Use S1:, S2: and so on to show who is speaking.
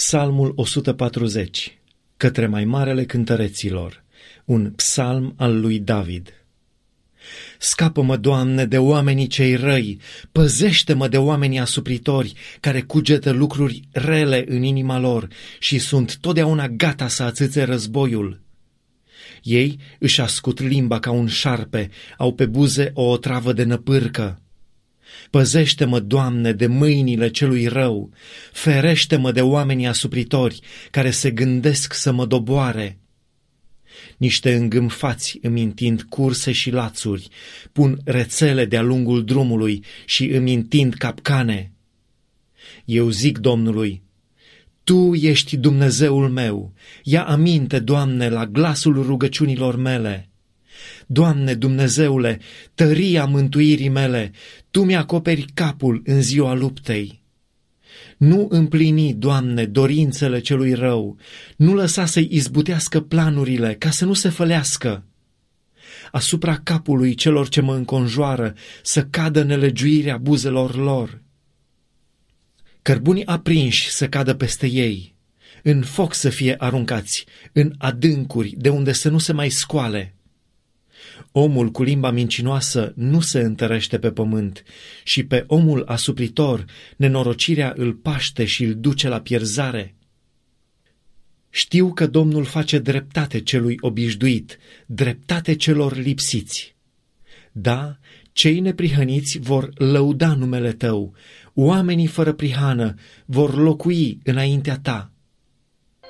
S1: Psalmul 140, către mai marele cântăreților, un psalm al lui David. Scapă-mă, Doamne, de oamenii cei răi, păzește-mă de oamenii asupritori, care cugetă lucruri rele în inima lor și sunt totdeauna gata să atâțe războiul. Ei își ascut limba ca un șarpe, au pe buze o otravă de năpârcă. Păzește-mă, Doamne, de mâinile celui rău, ferește-mă de oamenii asupritori, care se gândesc să mă doboare. Niște îngâmfați îmi întind curse și lațuri, pun rețele de-a lungul drumului și îmi întind capcane. Eu zic Domnului: Tu ești Dumnezeul meu, ia aminte, Doamne, la glasul rugăciunilor mele. Doamne Dumnezeule, tăria mântuirii mele, Tu mi-acoperi capul în ziua luptei. Nu împlini, Doamne, dorințele celui rău, nu lăsa să-i izbutească planurile, ca să nu se fălească. Asupra capului celor ce mă înconjoară să cadă nelegiuirea buzelor lor. Cărbuni aprinși să cadă peste ei, în foc să fie aruncați, în adâncuri de unde să nu se mai scoale. Omul cu limba mincinoasă nu se întărește pe pământ și pe omul asupritor nenorocirea îl paște și îl duce la pierzare. Știu că Domnul face dreptate celui obișnuit, dreptate celor lipsiți. Da, cei neprihăniți vor lăuda numele Tău, oamenii fără prihană vor locui înaintea Ta.